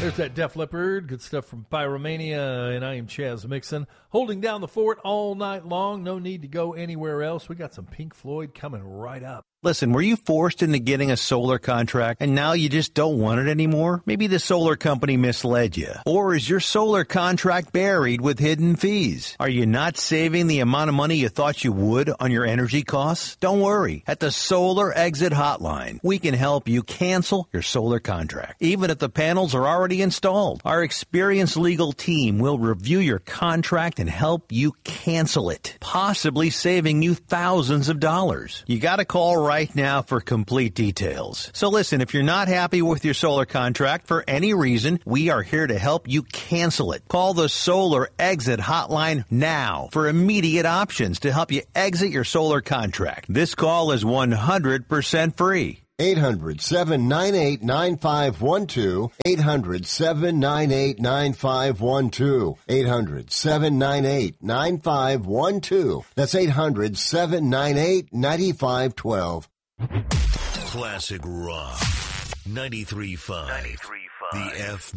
There's that Def Leppard, good stuff from Pyromania, and I am Chaz Mixon. Holding down the fort all night long, no need to go anywhere else. We got some Pink Floyd coming right up. Listen, were you forced into getting a solar contract and now you just don't want it anymore? Maybe the solar company misled you. Or is your solar contract buried with hidden fees? Are you not saving the amount of money you thought you would on your energy costs? Don't worry. At the Solar Exit Hotline, we can help you cancel your solar contract, even if the panels are already installed. Our experienced legal team will review your contract and help you cancel it, possibly saving you thousands of dollars. You got to call right now for complete details. So listen, if you're not happy with your solar contract for any reason, we are here to help you cancel it. Call the Solar Exit Hotline now for immediate options to help you exit your solar contract. This call is 100% free. 800-798-9512. 800-798-9512. 800-798-9512. That's 800-798-9512. Classic Rock. 93.5. The F.